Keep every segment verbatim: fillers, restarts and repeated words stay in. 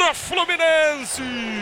do Fluminense.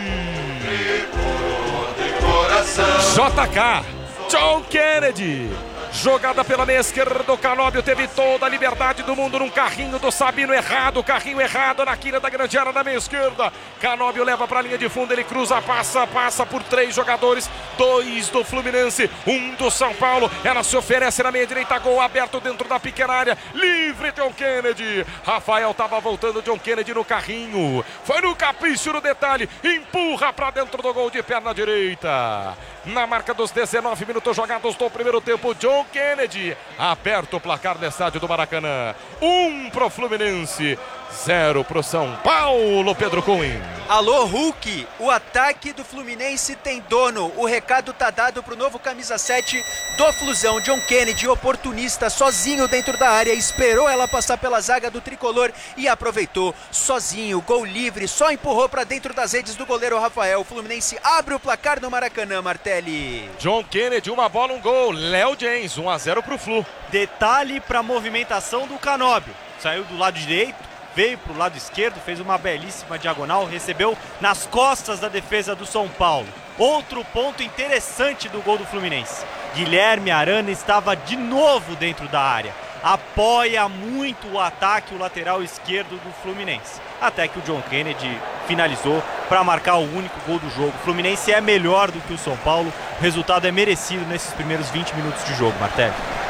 J K, John Kennedy. Jogada pela meia esquerda, o Canóbio teve toda a liberdade do mundo num carrinho do Sabino errado, carrinho errado na quina da grande área da meia esquerda. Canóbio leva para a linha de fundo, ele cruza, passa, passa por três jogadores, dois do Fluminense, um do São Paulo. Ela se oferece na meia direita, gol aberto dentro da pequena área, livre John Kennedy. Rafael estava voltando, John Kennedy no carrinho, foi no capricho no detalhe, empurra para dentro do gol de perna direita. Na marca dos dezenove minutos jogados do primeiro tempo, John Kennedy aperta o placar no estádio do Maracanã. Um pro Fluminense, zero pro São Paulo, Pedro Cunha. Alô, Hulk, o ataque do Fluminense tem dono. O recado tá dado pro novo camisa sete do Flusão, John Kennedy, oportunista, sozinho dentro da área, esperou ela passar pela zaga do tricolor e aproveitou sozinho, gol livre, só empurrou para dentro das redes do goleiro Rafael. O Fluminense abre o placar no Maracanã, Martelli. John Kennedy, uma bola, um gol. Léo James, um a zero pro Flu. Detalhe para a movimentação do Canóbio, saiu do lado direito, veio para o lado esquerdo, fez uma belíssima diagonal, recebeu nas costas da defesa do São Paulo. Outro ponto interessante do gol do Fluminense, Guilherme Arana estava de novo dentro da área, apoia muito o ataque, o lateral esquerdo do Fluminense, até que o John Kennedy finalizou para marcar o único gol do jogo. O Fluminense é melhor do que o São Paulo, o resultado é merecido nesses primeiros vinte minutos de jogo, Martelli.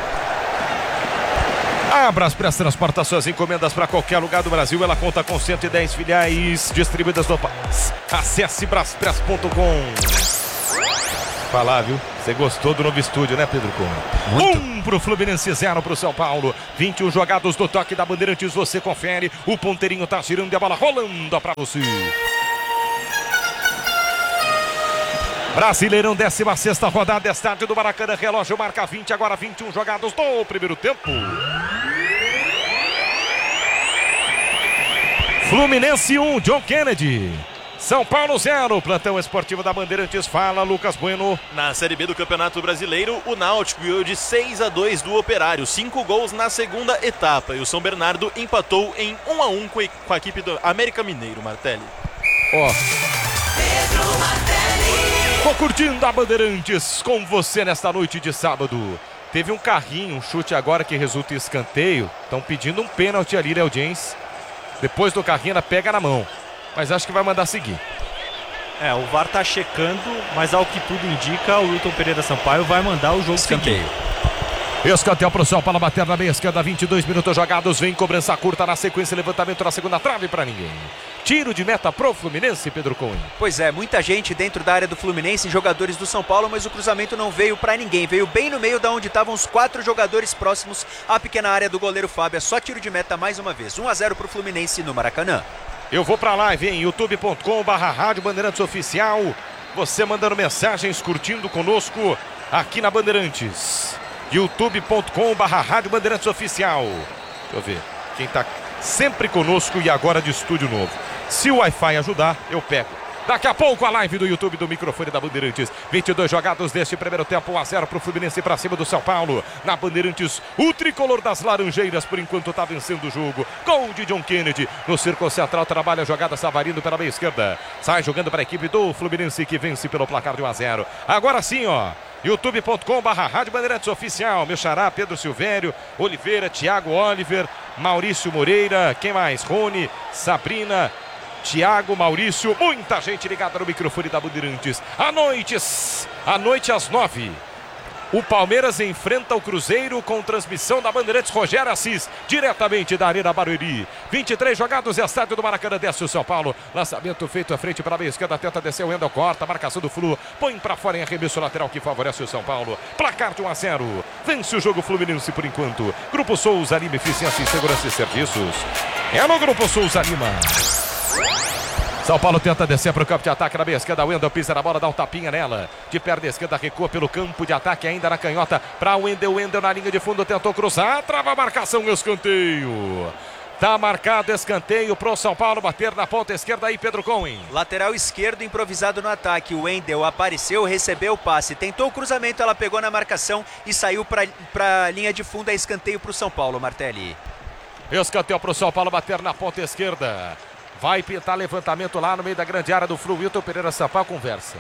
A Braspress transporta suas encomendas para qualquer lugar do Brasil. Ela conta com cento e dez filiais distribuídas no país. Acesse braspress ponto com. Falar, viu? Você gostou do novo estúdio, né, Pedro Cunha? Muito. Um pro Fluminense, zero pro São Paulo. vinte e um jogados do toque da Bandeirantes. Você confere. O ponteirinho tá girando e a bola rolando para você. Brasileirão, décima sexta rodada, estádio do Maracanã. Relógio marca vinte, agora vinte e um jogados do primeiro tempo. Fluminense um, John Kennedy. São Paulo zero, plantão esportivo da Bandeirantes. Fala, Lucas Bueno. Na Série B do Campeonato Brasileiro, o Náutico ganhou de seis a dois do Operário. Cinco gols na segunda etapa. E o São Bernardo empatou em um a um com a equipe do América Mineiro, Martelli. Ó. Tô curtindo a Bandeirantes com você nesta noite de sábado. Teve um carrinho, um chute agora que resulta em escanteio. Estão pedindo um pênalti ali, Léo James. Depois do carrinho ela pega na mão. Mas acho que vai mandar seguir. É, o V A R tá checando, mas ao que tudo indica, o Wilton Pereira Sampaio vai mandar o jogo Escanteio. seguir. Escanteio pro São Paulo bater na meia esquerda, vinte e dois minutos jogados. Vem cobrança curta na sequência, levantamento na segunda trave para ninguém. Tiro de meta pro Fluminense, Pedro Cunha. Pois é, muita gente dentro da área do Fluminense, jogadores do São Paulo, mas o cruzamento não veio para ninguém. Veio bem no meio da onde estavam os quatro jogadores próximos à pequena área do goleiro Fábio. É só tiro de meta mais uma vez. um a zero pro Fluminense no Maracanã. Eu vou pra live em youtube ponto com barra Rádio Bandeirantes Oficial. Você mandando mensagens, curtindo conosco aqui na Bandeirantes. youtube ponto com barra Rádio Bandeirantes Oficial. Deixa eu ver quem tá sempre conosco e agora de estúdio novo. Se o Wi-Fi ajudar, eu pego. Daqui a pouco a live do YouTube do microfone da Bandeirantes. vinte e dois jogados deste primeiro tempo, um a zero pro Fluminense para cima do São Paulo. Na Bandeirantes, o tricolor das Laranjeiras por enquanto está vencendo o jogo. Gol de John Kennedy no círculo central, trabalha a jogada Savarino pela meia esquerda. Sai jogando para a equipe do Fluminense que vence pelo placar de um a zero. Agora sim, ó. youtube ponto com barra Rádio Bandeirantes Oficial. Meu xará, Pedro Silvério, Oliveira, Thiago Oliver, Maurício Moreira, quem mais? Rony, Sabrina, Tiago, Maurício, muita gente ligada no microfone da Bandeirantes. À noite, à noite às nove, o Palmeiras enfrenta o Cruzeiro com transmissão da Bandeirantes. Rogério Assis, diretamente da Arena Barueri. vinte e três jogados, estádio do Maracanã, desce o São Paulo. Lançamento feito à frente para a meia esquerda, tenta descer o Wendel, corta, marcação do Flu, põe para fora em arremesso lateral que favorece o São Paulo. Placar de um a zero, vence o jogo Fluminense por enquanto. Grupo Souza Lima, eficiência em segurança e serviços. É no Grupo Souza Lima. São Paulo tenta descer para o campo de ataque na meia esquerda. Wendel pisa na bola, dá um tapinha nela. De perna esquerda, recua pelo campo de ataque, ainda na canhota. Para o Wendel, Wendel na linha de fundo, tentou cruzar, trava a marcação, escanteio. Tá marcado escanteio pro São Paulo bater na ponta esquerda aí, Pedro Cohen. Lateral esquerdo improvisado no ataque. O Wendel apareceu, recebeu o passe. Tentou o cruzamento, ela pegou na marcação e saiu para a linha de fundo. É escanteio pro São Paulo, Martelli. Escanteio pro São Paulo bater na ponta esquerda. Vai pintar levantamento lá no meio da grande área do Flu. Wilton Pereira Sampaio conversa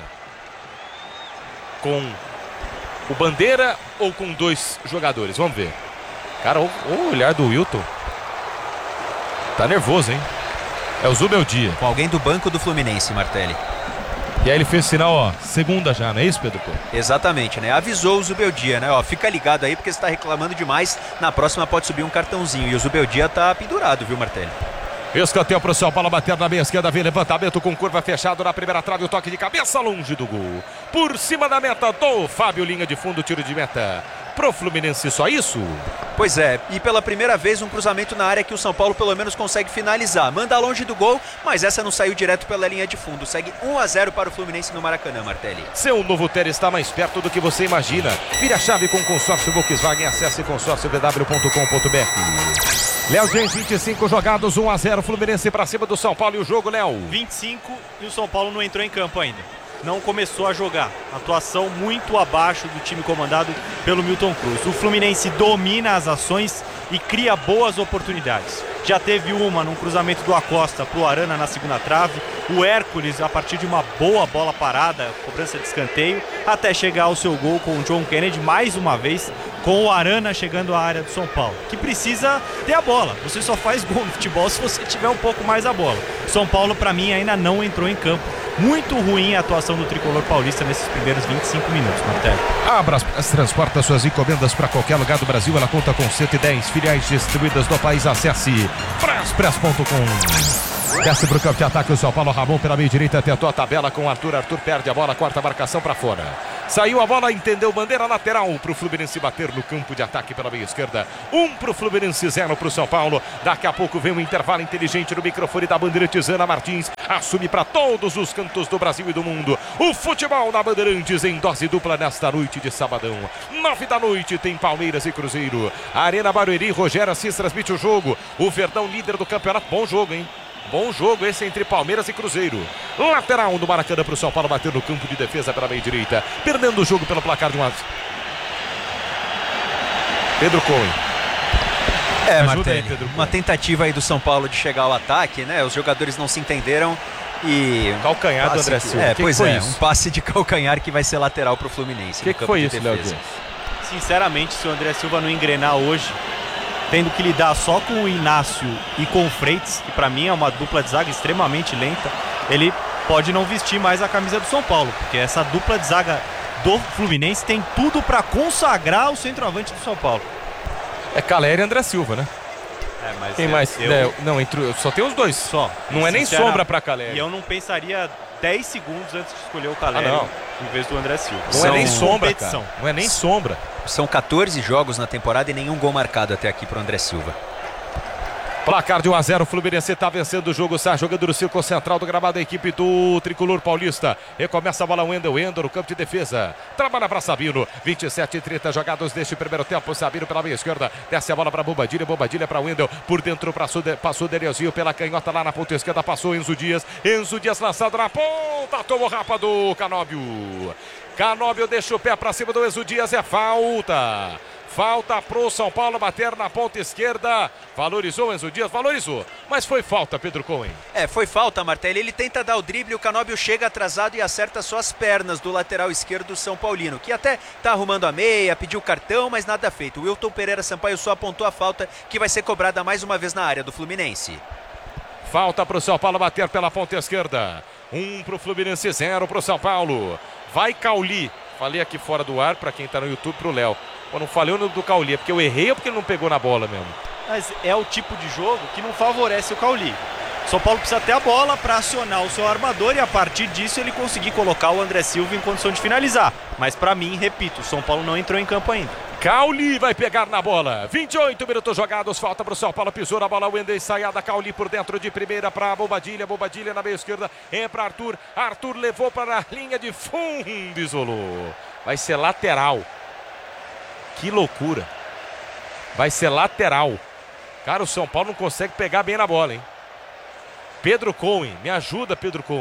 com o Bandeira ou com dois jogadores? Vamos ver. Cara, o, o olhar do Wilton tá nervoso, hein? É o Zubeldia. Com alguém do banco do Fluminense, Martelli. E aí ele fez sinal, ó, segunda já, não é isso, Pedro? Exatamente, né? Avisou o Zubeldia, né? Ó, fica ligado aí porque você tá reclamando demais. Na próxima pode subir um cartãozinho. E o Zubeldia tá pendurado, viu, Martelli? Escanteio pro São Paulo, bater na meia esquerda, vem levantamento com curva fechado na primeira trave, o toque de cabeça longe do gol. Por cima da meta do Fábio, linha de fundo, tiro de meta. Pro Fluminense só isso? Pois é, e pela primeira vez um cruzamento na área que o São Paulo pelo menos consegue finalizar. Manda longe do gol, mas essa não saiu direto pela linha de fundo. Segue um a zero para o Fluminense no Maracanã, Martelli. Seu novo Ter está mais perto do que você imagina. Vire a chave com o consórcio Volkswagen, acesse consórcio v w ponto com ponto b r. Léo James, vinte e cinco jogados, um a zero, Fluminense para cima do São Paulo. E o jogo, Léo? vinte e cinco e o São Paulo não entrou em campo ainda. Não começou a jogar. Atuação muito abaixo do time comandado pelo Milton Cruz. O Fluminense domina as ações e cria boas oportunidades. Já teve uma num cruzamento do Acosta para o Arana na segunda trave. O Hércules, a partir de uma boa bola parada, cobrança de escanteio, até chegar ao seu gol com o John Kennedy, mais uma vez, com o Arana chegando à área do São Paulo, que precisa ter a bola. Você só faz gol no futebol se você tiver um pouco mais a bola. São Paulo, para mim, ainda não entrou em campo. Muito ruim a atuação do tricolor paulista nesses primeiros vinte e cinco minutos, Martelli. A Braspress transporta suas encomendas para qualquer lugar do Brasil. Ela conta com cento e dez filiais distribuídas no país. Acesse braspress ponto com. Desce para o campo de ataque o São Paulo. Ramon pela meia direita, tentou a tabela com o Arthur. Arthur perde a bola, quarta marcação para fora. Saiu a bola, entendeu, bandeira lateral para o Fluminense bater no campo de ataque pela meia esquerda. Um para o Fluminense, zero para o São Paulo. Daqui a pouco vem um intervalo inteligente no microfone da Bandeirantes. Ana Martins assume para todos os cantos do Brasil e do mundo o futebol na Bandeirantes em dose dupla nesta noite de sabadão. Nove da noite tem Palmeiras e Cruzeiro. Arena Barueri, Rogério Assis transmite o jogo. O Verdão líder do campeonato. Bom jogo, hein? Bom jogo esse entre Palmeiras e Cruzeiro. Lateral do Maracanã para o São Paulo bater no campo de defesa pela meia direita. Perdendo o jogo pelo placar de um a zero. Pedro Cohen. É, Martelli, uma tentativa aí do São Paulo de chegar ao ataque, né? Os jogadores não se entenderam e... Calcanhar do André Silva. É, que pois que é, isso? um passe de calcanhar que vai ser lateral para o Fluminense. O que, que foi isso, Léo? Sinceramente, se o André Silva não engrenar hoje, tendo que lidar só com o Inácio e com o Freitas, que para mim é uma dupla de zaga extremamente lenta, ele pode não vestir mais a camisa do São Paulo, porque essa dupla de zaga do Fluminense tem tudo para consagrar o centroavante do São Paulo. É Caleri e André Silva, né? É, mas Quem eu, mais? Eu, é, não, entre, só tem os dois. Só. Não é nem Sincera, sombra para Caleri. E eu não pensaria dez segundos antes de escolher o Caleri ah, não. em vez do André Silva. Não São é nem sombra, competição. cara. Não é nem sombra. São quatorze jogos na temporada e nenhum gol marcado até aqui para o André Silva. Placar de um a zero, o Fluminense está vencendo o jogo, está jogando no círculo central do gramado a equipe do Tricolor Paulista. Recomeça a bola, Wendel, Wendel no campo de defesa. Trabalha para Sabino, vinte e sete e trinta jogados neste primeiro tempo. Sabino pela meia esquerda, desce a bola para Bobadilha, Bobadilha para Wendel. Por dentro passou Dereuzinho pela canhota lá na ponta esquerda, passou Enzo Dias. Enzo Dias lançado na ponta, tomou rapa do Canóbio. Canóbio deixa o pé para cima do Enzo Dias, é falta. Falta pro São Paulo bater na ponta esquerda. Valorizou Enzo Dias, valorizou. Mas foi falta, Pedro Cohen. É, foi falta, Martelli. Ele tenta dar o drible, o Canóbio chega atrasado e acerta só as pernas do lateral esquerdo do São Paulino, que até tá arrumando a meia, pediu cartão, mas nada feito. O Wilton Pereira Sampaio só apontou a falta, que vai ser cobrada mais uma vez na área do Fluminense. Falta pro São Paulo bater pela ponta esquerda. Um pro Fluminense, zero pro São Paulo. Vai Cauli. Falei aqui fora do ar, para quem tá no YouTube, pro Léo. Eu não falei o nome do Cauli, é porque eu errei ou porque ele não pegou na bola mesmo? Mas é o tipo de jogo que não favorece o Cauli. São Paulo precisa ter a bola para acionar o seu armador e a partir disso ele conseguir colocar o André Silva em condição de finalizar. Mas para mim, repito, o São Paulo não entrou em campo ainda. Cauli vai pegar na bola. vinte e oito minutos jogados, falta para o São Paulo, pisou na bola, Wendel ensaiada, Cauli por dentro de primeira para Bobadilha, Bobadilha na meia esquerda, é para Arthur, Arthur levou para a linha de fundo, isolou. Vai ser lateral. Que loucura. Vai ser lateral. Cara, o São Paulo não consegue pegar bem na bola, hein? Pedro Cohen, me ajuda, Pedro Cohen.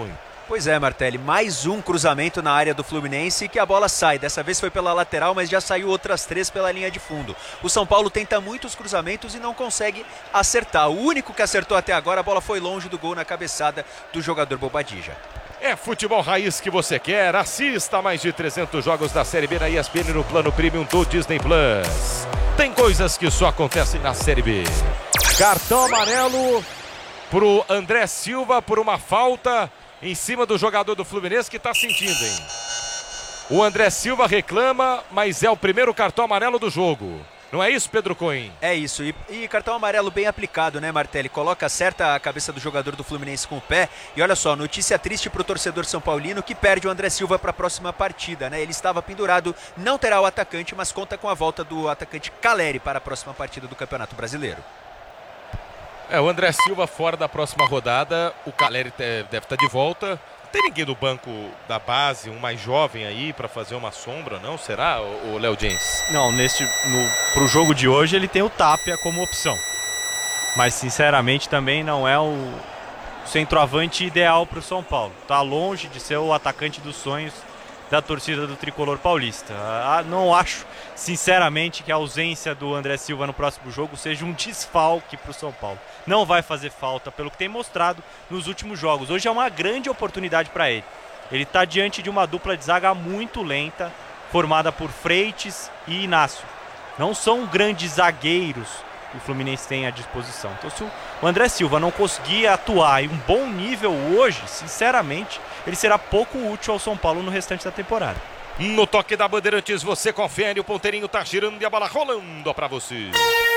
Pois é, Martelli, mais um cruzamento na área do Fluminense que a bola sai. Dessa vez foi pela lateral, mas já saiu outras três pela linha de fundo. O São Paulo tenta muitos cruzamentos e não consegue acertar. O único que acertou até agora, a bola foi longe do gol na cabeçada do jogador Bobadilla. É futebol raiz que você quer. Assista a mais de trezentos jogos da Série B na E S P N no plano premium do Disney Plus. Tem coisas que só acontecem na Série B. Cartão amarelo pro André Silva por uma falta em cima do jogador do Fluminense que tá sentindo, hein? O André Silva reclama, mas é o primeiro cartão amarelo do jogo. Não é isso, Pedro Cohen? É isso, e, e cartão amarelo bem aplicado, né, Martelli? Coloca certa a cabeça do jogador do Fluminense com o pé. E olha só, notícia triste pro torcedor são paulino que perde o André Silva para a próxima partida, né? Ele estava pendurado, não terá o atacante, mas conta com a volta do atacante Caleri para a próxima partida do Campeonato Brasileiro. É, o André Silva fora da próxima rodada, o Caleri deve estar de volta. Não tem ninguém do banco da base, um mais jovem aí para fazer uma sombra, não? Será, o Léo James? Não, neste, no, pro jogo de hoje ele tem o Tapia como opção. Mas sinceramente também não é o centroavante ideal para o São Paulo. Tá longe de ser o atacante dos sonhos da torcida do Tricolor Paulista. Ah, não acho, sinceramente, que a ausência do André Silva no próximo jogo seja um desfalque para o São Paulo. Não vai fazer falta pelo que tem mostrado nos últimos jogos. Hoje é uma grande oportunidade para ele. Ele está diante de uma dupla de zaga muito lenta, formada por Freitas e Inácio. Não são grandes zagueiros que o Fluminense tem à disposição. Então, se o André Silva não conseguir atuar em um bom nível hoje, sinceramente, ele será pouco útil ao São Paulo no restante da temporada. No toque da Bandeirantes, você confere, o ponteirinho tá girando e a bola rolando para você.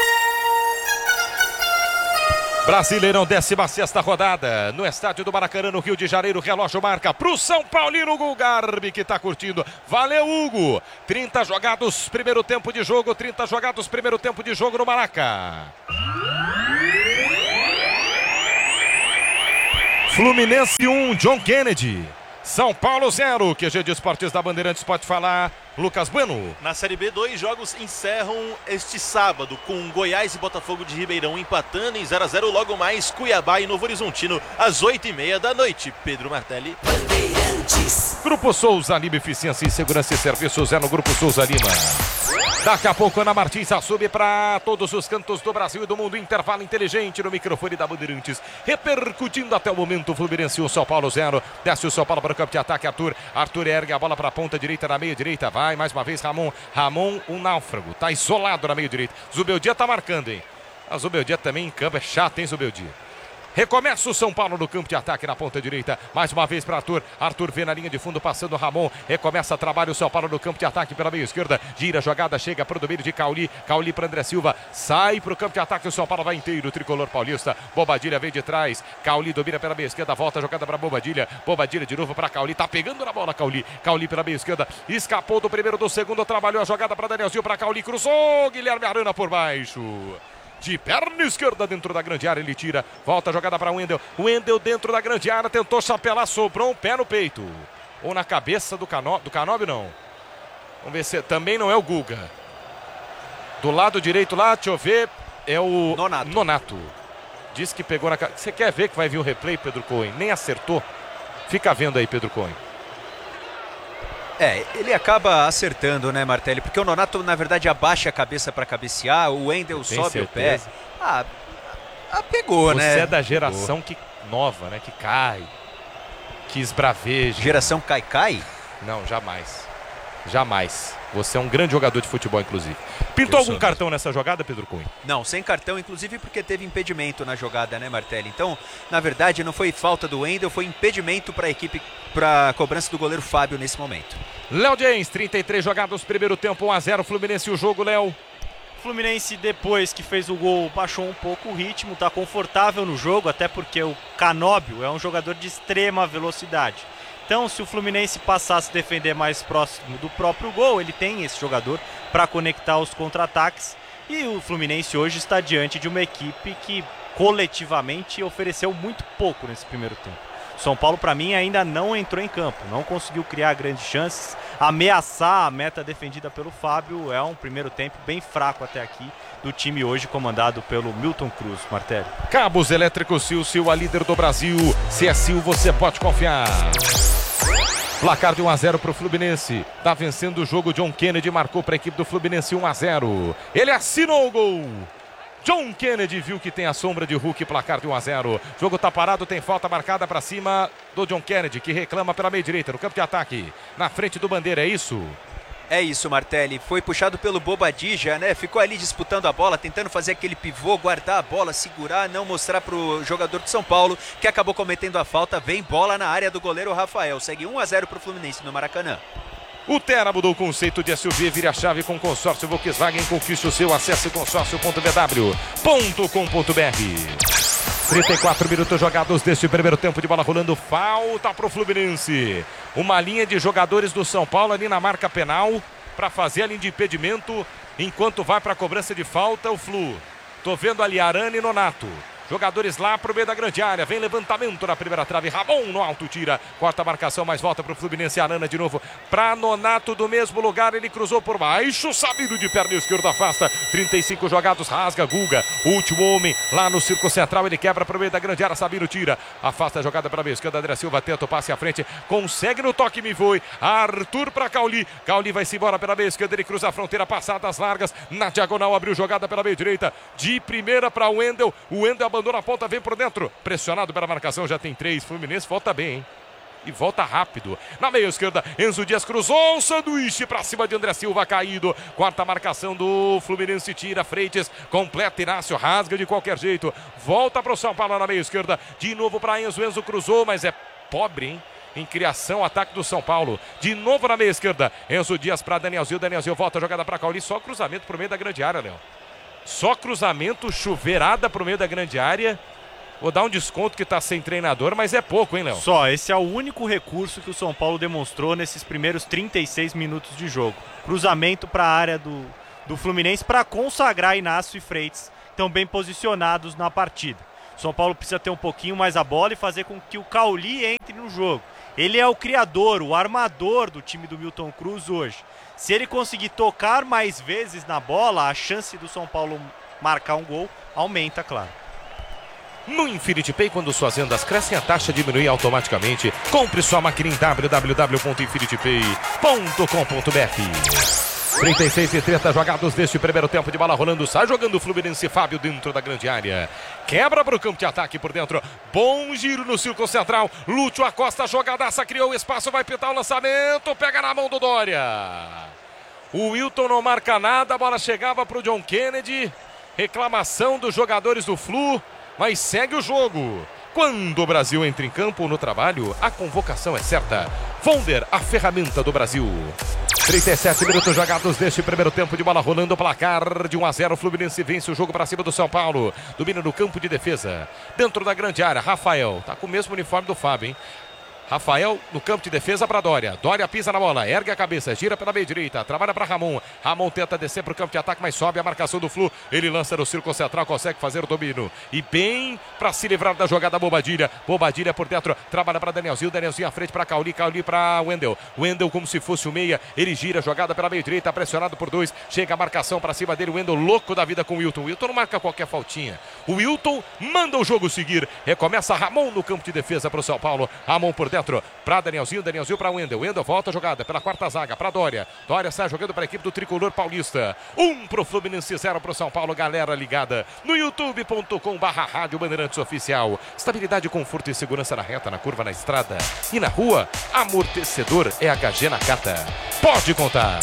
Brasileirão, décima sexta rodada, no estádio do Maracanã, no Rio de Janeiro, relógio marca pro São Paulino, Hugo Garbi, que tá curtindo. Valeu, Hugo! trinta jogados, primeiro tempo de jogo, trinta jogados, primeiro tempo de jogo no Maraca. Fluminense um, John Kennedy. São Paulo zero, Q G de Esportes da Bandeirantes pode falar, Lucas Bueno. Na Série B, dois jogos encerram este sábado, com Goiás e Botafogo de Ribeirão empatando em zero a zero, logo mais Cuiabá e Novo Horizontino às oito e meia da noite. Pedro Martelli. Grupo Souza Lima, eficiência em segurança e serviços é no Grupo Souza Lima. Daqui a pouco Ana Martins assume para todos os cantos do Brasil e do mundo. Intervalo inteligente no microfone da Bandeirantes, repercutindo até o momento. Fluminense um, São Paulo zero. Desce o São Paulo para o campo de ataque. Arthur, Arthur ergue a bola para a ponta direita, na meia direita. Vai mais uma vez Ramon, Ramon um náufrago, tá isolado na meia direita. Zubeldia tá marcando, hein? A Zubeldia também em campo, é chato, hein, Zubeldia? Recomeça o São Paulo no campo de ataque na ponta direita. Mais uma vez para Arthur. Arthur vê na linha de fundo, passando Ramon. Recomeça a trabalho o São Paulo no campo de ataque pela meia esquerda. Gira a jogada, chega para o domínio de Cauli. Cauli para André Silva. Sai para o campo de ataque. O São Paulo vai inteiro. O tricolor paulista. Bobadilla vem de trás. Cauli domina pela meia esquerda. Volta a jogada para Bobadilla. Bobadilla de novo para Cauli. Tá pegando na bola Cauli. Cauli pela meia esquerda. Escapou do primeiro, do segundo. Trabalhou a jogada para Danielzinho, para Cauli. Cruzou. Guilherme Arana por baixo. De perna esquerda dentro da grande área, ele tira, volta a jogada para o Wendel. O Wendel dentro da grande área, tentou chapelar, sobrou um pé no peito. Ou na cabeça do Canobi, do Canobi não. Vamos ver se também não é o Guga. Do lado direito lá, deixa eu ver, é o Nonato. Nonato. Diz que pegou na cabeça. Você quer ver que vai vir o replay, Pedro Cohen? Nem acertou. Fica vendo aí, Pedro Cohen. É, ele acaba acertando, né, Martelli? Porque o Nonato, na verdade, abaixa a cabeça para cabecear, o Wendel sobe certeza? o pé. Ah, ah pegou, Você né? é da geração que nova, né? Que cai, que esbraveja. Geração Caicai? Não, jamais. Jamais. Você é um grande jogador de futebol, inclusive. Pintou Eu algum sou cartão nessa jogada, Pedro Cunha? Não, sem cartão, inclusive porque teve impedimento na jogada, né, Martelli? Então, na verdade, não foi falta do Wendel, foi impedimento para a equipe, para a cobrança do goleiro Fábio nesse momento. Léo James, trinta e três jogados, primeiro tempo, um a zero, Fluminense, o jogo, Léo. Fluminense, depois que fez o gol, baixou um pouco o ritmo, está confortável no jogo, até porque o Canóbio é um jogador de extrema velocidade. Então, se o Fluminense passar a se defender mais próximo do próprio gol, ele tem esse jogador para conectar os contra-ataques. E o Fluminense hoje está diante de uma equipe que coletivamente ofereceu muito pouco nesse primeiro tempo. São Paulo, para mim, ainda não entrou em campo, não conseguiu criar grandes chances, ameaçar a meta defendida pelo Fábio. É um primeiro tempo bem fraco até aqui do time hoje comandado pelo Milton Cruz. Martelli. Cabos elétricos Sil, Sil, a líder do Brasil. Se é Sil, você pode confiar. Placar de um a zero para o Fluminense. Tá vencendo o jogo. John Kennedy marcou para a equipe do Fluminense um a zero. Ele assinou o gol. John Kennedy viu que tem a sombra de Hulk, placar de um a zero. Jogo tá parado, tem falta marcada para cima do John Kennedy, que reclama pela meia direita, no campo de ataque. Na frente do Bandeira, é isso? É isso, Martelli. Foi puxado pelo Bobadilla, né? Ficou ali disputando a bola, tentando fazer aquele pivô, guardar a bola, segurar, não mostrar pro jogador de São Paulo, que acabou cometendo a falta. Vem bola na área do goleiro Rafael. Segue um a zero pro Fluminense no Maracanã. O Terra mudou o conceito de S U V, vire a chave com consórcio Volkswagen, conquiste o seu, acesse consórcio ponto b w ponto com ponto b r. trinta e quatro minutos jogados deste primeiro tempo de bola rolando, falta pro Fluminense. Uma linha de jogadores do São Paulo ali na marca penal para fazer a linha de impedimento, enquanto vai para a cobrança de falta o Flu. Tô vendo ali Arana e Nonato. Jogadores lá pro meio da grande área. Vem levantamento na primeira trave. Ramon no alto tira. Corta a marcação, mas volta pro Fluminense. Arana de novo pra Nonato do mesmo lugar. Ele cruzou por baixo. Sabido de perna esquerda, afasta. trinta e cinco jogados. Rasga Guga. O último homem lá no círculo central. Ele quebra pro meio da grande área. Sabino tira. Afasta a jogada pra meia esquerda. André Silva tenta o passe à frente. Consegue no toque, me foi. Arthur pra Cauli. Cauli vai se embora pela meia esquerda. Ele cruza a fronteira. Passadas largas. Na diagonal abriu jogada pela meia direita. De primeira pra Wendel. O Wendel abandona a ponta, vem por dentro, pressionado pela marcação, já tem três. Fluminense volta bem, hein? E volta rápido. Na meia esquerda, Enzo Dias cruzou o sanduíche pra cima de André Silva, caído. Quarta marcação do Fluminense, tira Freitas, completa Inácio, rasga de qualquer jeito. Volta pro São Paulo na meia esquerda, de novo pra Enzo. Enzo cruzou, mas é pobre, hein? Em criação, ataque do São Paulo. De novo na meia esquerda, Enzo Dias pra Danielzinho. Danielzinho volta a jogada pra Cauli, só cruzamento pro meio da grande área, Léo. Só cruzamento, chuveirada pro meio da grande área. Vou dar um desconto que tá sem treinador, mas é pouco, hein, Léo? Só, esse é o único recurso que o São Paulo demonstrou nesses primeiros trinta e seis minutos de jogo. Cruzamento para a área do, do Fluminense para consagrar Inácio e Freitas, estão bem posicionados na partida. O São Paulo precisa ter um pouquinho mais a bola e fazer com que o Cauli entre no jogo. Ele é o criador, o armador do time do Milton Cruz hoje. Se ele conseguir tocar mais vezes na bola, a chance do São Paulo marcar um gol aumenta, claro. No Infinity Pay, quando suas vendas crescem, a taxa diminui automaticamente. Compre sua máquina em w w w ponto infinity pay ponto com ponto b r. trinta e seis e trinta jogados deste primeiro tempo de bola rolando. Sai jogando o Fluminense, Fábio dentro da grande área. Quebra para o campo de ataque por dentro. Bom giro no círculo central. Lúcio Acosta, jogadaça, criou espaço, vai pintar o lançamento. Pega na mão do Dória. O Wilton não marca nada, a bola chegava para o John Kennedy. Reclamação dos jogadores do Flu, mas segue o jogo. Quando o Brasil entra em campo no trabalho, a convocação é certa. Vonder, a ferramenta do Brasil. trinta e sete minutos jogados deste primeiro tempo de bola rolando, placar de um a zero. O Fluminense vence o jogo para cima do São Paulo. Domina no campo de defesa. Dentro da grande área, Rafael. Tá com o mesmo uniforme do Fábio, hein? Rafael no campo de defesa para Dória. Dória pisa na bola, ergue a cabeça, gira pela meia direita, trabalha para Ramon. Ramon tenta descer para o campo de ataque, mas sobe a marcação do Flu. Ele lança no círculo central, consegue fazer o domínio. E bem para se livrar da jogada Bobadilha. Bobadilha por dentro, trabalha para Danielzinho. Danielzinho à frente para Cauli, Cauli para Wendel. Wendel como se fosse o meia, ele gira, jogada pela meia direita, pressionado por dois. Chega a marcação para cima dele, Wendel louco da vida com o Wilton. O Wilton não marca qualquer faltinha. O Wilton manda o jogo seguir. Recomeça Ramon no campo de defesa para o São Paulo. Ramon por dentro, para Danielzinho, Danielzinho para Wendel. Wendel volta a jogada pela quarta zaga para Dória. Dória sai jogando para a equipe do Tricolor Paulista. Um pro Fluminense, zero pro São Paulo. Galera ligada no youtube ponto com barra Rádio Bandeirantes Oficial. Estabilidade, conforto e segurança na reta, na curva, na estrada e na rua. Amortecedor é H G Nakata. Pode contar.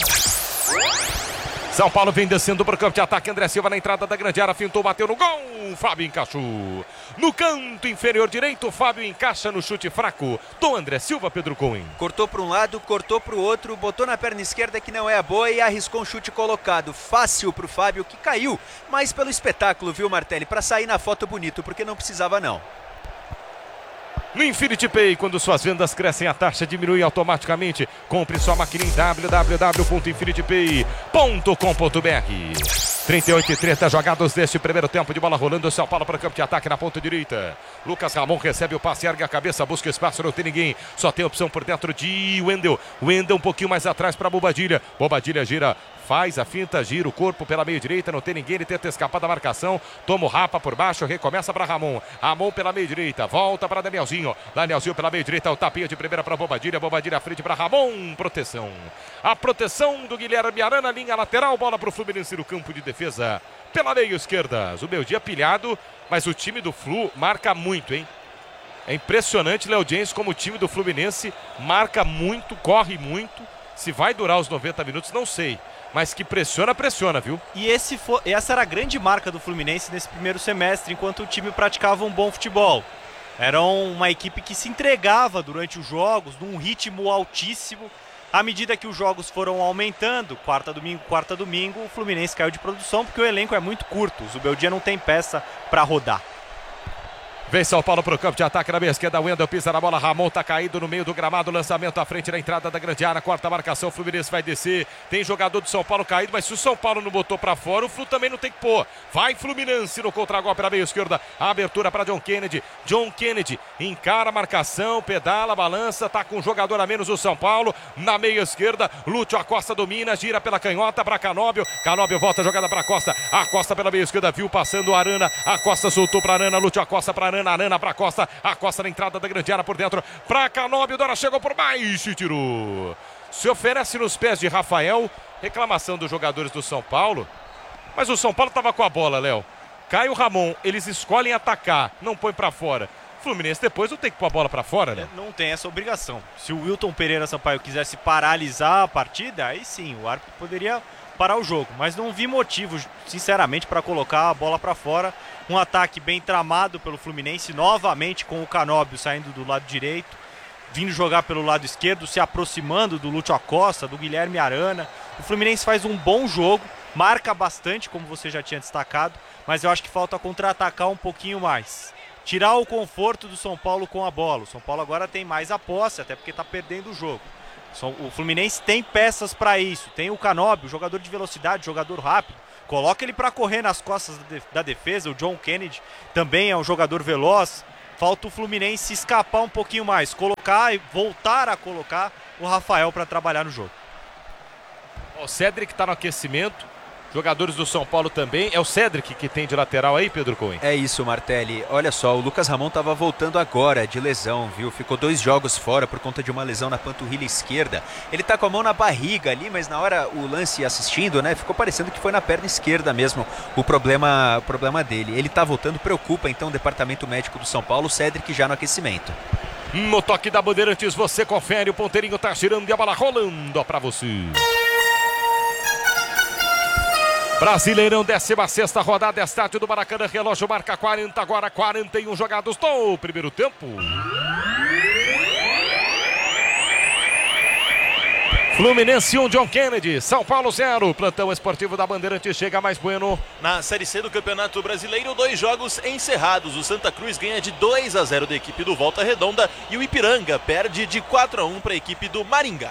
São Paulo vem descendo para o campo de ataque. André Silva na entrada da grande área, fintou, bateu no gol. Fábio encaixou. No canto inferior direito, Fábio encaixa no chute fraco do André Silva, Pedro Cohen. Cortou para um lado, cortou para o outro, botou na perna esquerda que não é a boa e arriscou um chute colocado. Fácil para o Fábio, que caiu, mas pelo espetáculo, viu, Martelli? Para sair na foto bonito, porque não precisava não. No Infinity Pay, quando suas vendas crescem, a taxa diminui automaticamente. Compre sua maquininha em w w w ponto infinity pay ponto com ponto b r. trinta e oito e trinta jogados deste primeiro tempo de bola rolando. São Paulo para o campo de ataque na ponta direita. Lucas Ramon recebe o passe, ergue a cabeça, busca espaço, não tem ninguém. Só tem opção por dentro de Wendel. Wendel um pouquinho mais atrás para Bobadilha. Bobadilha gira, faz a finta, gira o corpo pela meia direita, não tem ninguém, ele tenta escapar da marcação. Toma o rapa por baixo, recomeça para Ramon. Ramon pela meia direita, volta para Danielzinho. Danielzinho pela meia direita, o tapinha de primeira para Bobadilha. Bobadilha à frente para Ramon, proteção. A proteção do Guilherme Arana, linha lateral, bola para o Fluminense no campo de defesa. Pela meia esquerda, o meu dia pilhado, mas o time do Flu marca muito, hein? É impressionante, Léo Jens, como o time do Fluminense marca muito, corre muito. Se vai durar os noventa minutos, não sei. Mas que pressiona, pressiona, viu? E esse foi, essa era a grande marca do Fluminense nesse primeiro semestre, enquanto o time praticava um bom futebol. Era uma equipe que se entregava durante os jogos, num ritmo altíssimo. À medida que os jogos foram aumentando, quarta, domingo, quarta, domingo, o Fluminense caiu de produção porque o elenco é muito curto. O Zubeldia não tem peça para rodar. Vem São Paulo para o campo de ataque na meia esquerda. Wendel pisa na bola. Ramon tá caído no meio do gramado. Lançamento à frente da entrada da grande área. Quarta marcação. O Fluminense vai descer. Tem jogador do São Paulo caído, mas se o São Paulo não botou para fora, o Flu também não tem que pôr. Vai Fluminense no contragolpe na meia esquerda. A abertura para John Kennedy. John Kennedy encara a marcação, pedala, balança. Tá com um jogador a menos o São Paulo. Na meia esquerda, Lúcio Acosta domina, gira pela canhota para Canóbio. Canóbio volta a jogada para Costa. A Costa pela meia esquerda, viu passando o Arana. A Costa soltou para Arana. Lúcio Acosta para Arana. Arana para Costa, a Costa na entrada da grande área por dentro, para Canóbio, Dora chegou por baixo e tirou. Se oferece nos pés de Rafael, reclamação dos jogadores do São Paulo, mas o São Paulo estava com a bola, Léo. Caio Ramon, eles escolhem atacar, não põe para fora. Fluminense depois não tem que pôr a bola para fora, né? Não tem essa obrigação. Se o Wilton Pereira Sampaio quisesse paralisar a partida, aí sim, o árbitro poderia parar o jogo, mas não vi motivo, sinceramente, para colocar a bola para fora. Um ataque bem tramado pelo Fluminense, novamente com o Canóbio saindo do lado direito, vindo jogar pelo lado esquerdo, se aproximando do Lúcio Acosta, do Guilherme Arana. O Fluminense faz um bom jogo, marca bastante, como você já tinha destacado, mas eu acho que falta contra-atacar um pouquinho mais. Tirar o conforto do São Paulo com a bola. O São Paulo agora tem mais a posse, até porque está perdendo o jogo. O Fluminense tem peças para isso. Tem o Canóbio, jogador de velocidade, jogador rápido. Coloca ele para correr nas costas da defesa. O John Kennedy também é um jogador veloz. Falta o Fluminense escapar um pouquinho mais. Colocar e voltar a colocar o Rafael para trabalhar no jogo. O Cedric está no aquecimento. Jogadores do São Paulo também. É o Cedric que tem de lateral aí, Pedro Cohen? É isso, Martelli. Olha só, o Lucas Ramon estava voltando agora de lesão, viu? Ficou dois jogos fora por conta de uma lesão na panturrilha esquerda. Ele tá com a mão na barriga ali, mas na hora o lance assistindo, né? Ficou parecendo que foi na perna esquerda mesmo o problema, o problema dele. Ele tá voltando, preocupa então o departamento médico do São Paulo, o Cedric já no aquecimento. No toque da Bandeirantes, você confere, o ponteirinho tá girando e a bola rolando ó, pra você. Brasileirão, décima sexta rodada, estádio do Maracanã, relógio marca quarenta, agora quarenta e um jogados do primeiro tempo. Fluminense um, John Kennedy, São Paulo zero, plantão esportivo da Bandeirantes chega mais bueno. Na Série C do Campeonato Brasileiro, dois jogos encerrados. O Santa Cruz ganha de dois a zero da equipe do Volta Redonda e o Ipiranga perde de quatro a um para a equipe do Maringá.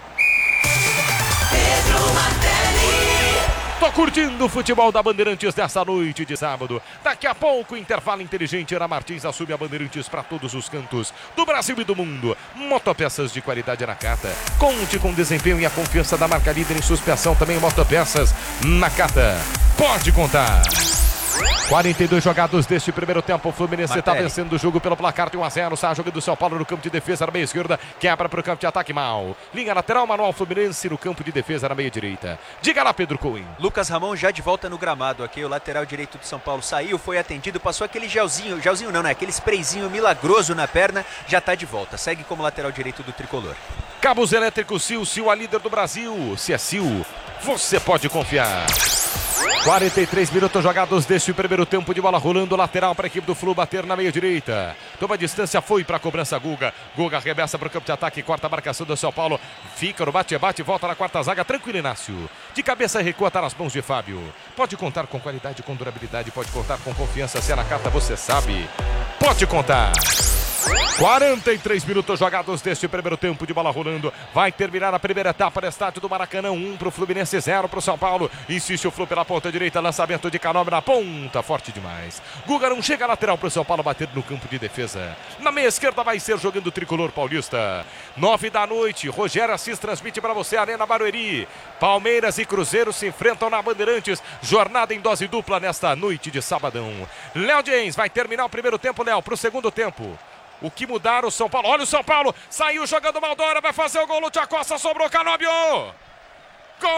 Tô curtindo o futebol da Bandeirantes dessa noite de sábado. Daqui a pouco, intervalo inteligente. Ana Martins assume a Bandeirantes para todos os cantos do Brasil e do mundo. Motopeças de qualidade na Cata. Conte com o desempenho e a confiança da marca líder em suspensão. Também motopeças na Cata. Pode contar. quarenta e dois jogados deste primeiro tempo. O Fluminense está vencendo o jogo pelo placar de um a zero. Sai jogando do São Paulo no campo de defesa na meia esquerda. Quebra para o campo de ataque mal. Linha lateral, Manuel Fluminense no campo de defesa na meia direita. Diga lá, Pedro Cohen. Lucas Ramon já de volta no gramado aqui. O lateral direito do São Paulo saiu, foi atendido, passou aquele gelzinho. Gelzinho não, né? Aquele sprayzinho milagroso na perna. Já está de volta. Segue como lateral direito do tricolor. Cabos elétricos Sil. Sil, a líder do Brasil. Se é Sil, você pode confiar. quarenta e três minutos jogados deste primeiro tempo de bola rolando, lateral para a equipe do Flu bater na meia direita. Toma distância, foi para a cobrança Guga. Guga arremessa para o campo de ataque, corta a marcação do São Paulo. Fica no bate-bate, volta na quarta zaga, tranquilo Inácio. De cabeça recua, está nas mãos de Fábio. Pode contar com qualidade, com durabilidade, pode contar com confiança. Se é na carta, você sabe. Pode contar. quarenta e três minutos jogados deste primeiro tempo de bola rolando. Vai terminar a primeira etapa no estádio do Maracanã. um para o Fluminense, zero para o São Paulo. Insiste o Flu pela ponta direita. Lançamento de Canóbio na ponta. Forte demais. Guga não chega a lateral para o São Paulo bater no campo de defesa. Na meia esquerda vai ser jogando o tricolor paulista. nove da noite. Rogério Assis transmite para você a Arena Barueri. Palmeiras e Cruzeiro se enfrentam na Bandeirantes. Jornada em dose dupla nesta noite de sabadão. Léo James vai terminar o primeiro tempo, Léo, para o segundo tempo. O que mudaram o São Paulo? Olha o São Paulo, saiu jogando Maldora, vai fazer o gol, Lúcio Acosta, sobrou Canóbio.